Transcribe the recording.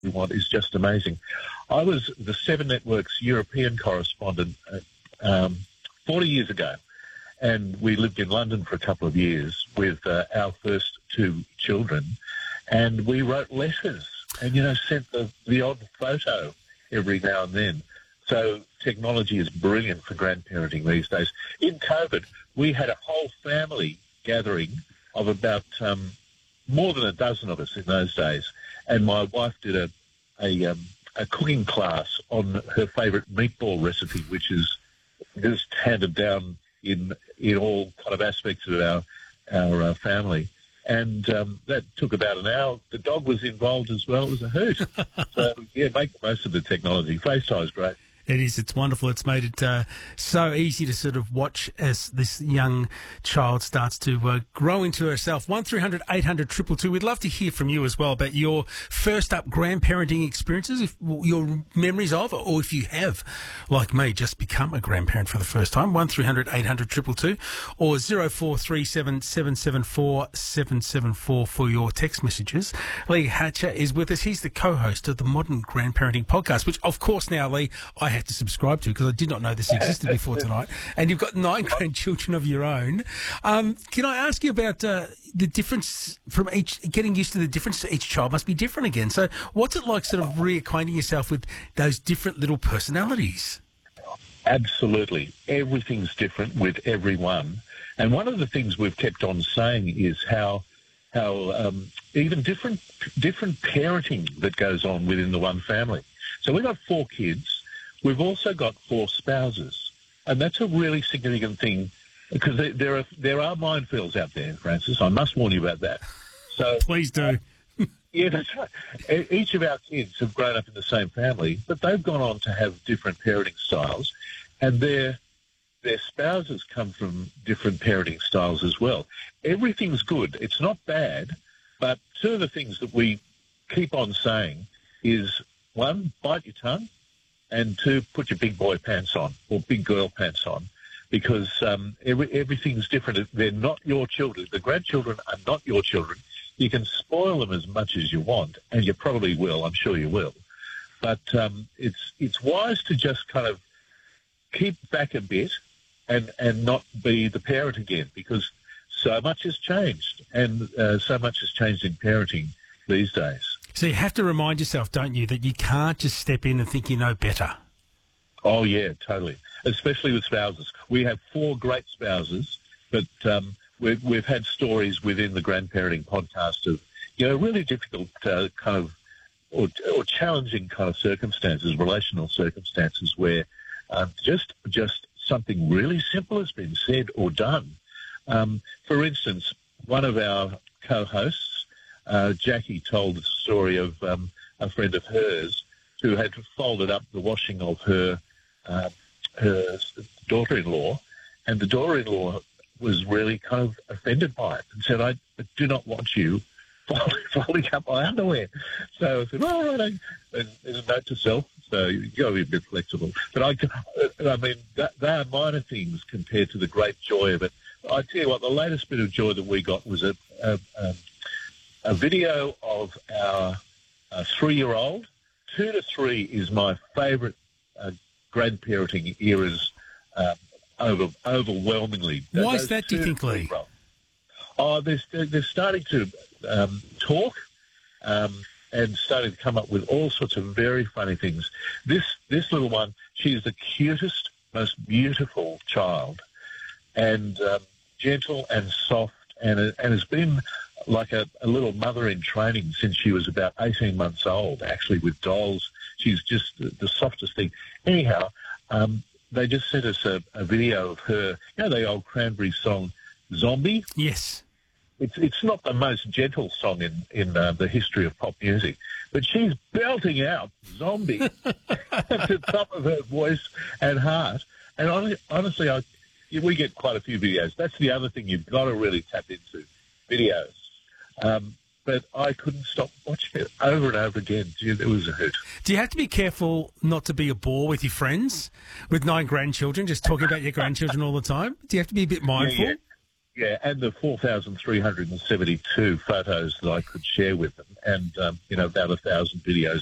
we want is just amazing. I was the Seven Network's European correspondent 40 years ago, and we lived in London for a couple of years with our first two children, and we wrote letters and, sent the odd photo every now and then. So technology is brilliant for grandparenting these days. In COVID, we had a whole family gathering of about more than a dozen of us in those days, and my wife did a cooking class on her favourite meatball recipe, which is just handed down in all kind of aspects of our family. And that took about an hour. The dog was involved as well. It was a hoot. So, yeah, make the most of the technology. FaceTime is great. It is. It's wonderful. It's made it so easy to sort of watch as this young child starts to grow into herself. 1300 800 222. We'd love to hear from you as well about your first up grandparenting experiences, your memories of, or if you have, like me, just become a grandparent for the first time. 1300 800 222 or 0437 774 774 for your text messages. Lee Hatcher is with us. He's the co-host of the Modern Grandparenting Podcast, which, of course, now, Lee, I had to subscribe to because I did not know this existed before tonight. And you've got 9 grandchildren of your own. Can I ask you about the difference from getting used to the difference to each child must be different again. So what's it like sort of reacquainting yourself with those different little personalities? Absolutely. Everything's different with everyone. And one of the things we've kept on saying is how even different parenting that goes on within the one family. So we've got 4 kids. We've also got 4 spouses, and that's a really significant thing because there are minefields out there, Francis. I must warn you about that. So please do. Yeah, that's right. Each of our kids have grown up in the same family, but they've gone on to have different parenting styles, and their spouses come from different parenting styles as well. Everything's good. It's not bad, but 2 of the things that we keep on saying is, 1, bite your tongue, and 2, put your big boy pants on or big girl pants on, because everything's different. They're not your children. The grandchildren are not your children. You can spoil them as much as you want, and you probably will. I'm sure you will. But it's wise to just kind of keep back a bit and not be the parent again, because so much has changed, and so much has changed in parenting these days. So you have to remind yourself, don't you, that you can't just step in and think you know better. Oh, yeah, totally, especially with spouses. We have 4 great spouses, but we've had stories within the grandparenting podcast of, really difficult kind of or challenging kind of circumstances, relational circumstances where just something really simple has been said or done. For instance, one of our co-hosts, Jackie, told the story of a friend of hers who had folded up the washing of her daughter-in-law, and the daughter-in-law was really kind of offended by it and said, I do not want you folding up my underwear. So I said, all right, and there's a note to self, so you've got to be a bit flexible. But I mean, they are minor things compared to the great joy of it. I tell you what, the latest bit of joy that we got was a video of our 3-year-old. 2 to 3 is my favourite grandparenting eras overwhelmingly. Why is that, do you think, Lee? Oh, they're starting to talk and starting to come up with all sorts of very funny things. This little one, she's the cutest, most beautiful child, and gentle and soft, and has been like a little mother in training since she was about 18 months old, actually, with dolls. She's just the softest thing. Anyhow, they just sent us a video of her, the old Cranberries song, Zombie? Yes. It's not the most gentle song in the history of pop music, but she's belting out Zombie at the top of her voice and heart. And honestly, we get quite a few videos. That's the other thing you've got to really tap into, videos. But I couldn't stop watching it over and over again. It was a hoot. Do you have to be careful not to be a bore with your friends with 9 grandchildren, just talking about your grandchildren all the time? Do you have to be a bit mindful? Yeah, and the 4,372 photos that I could share with them, and about 1,000 videos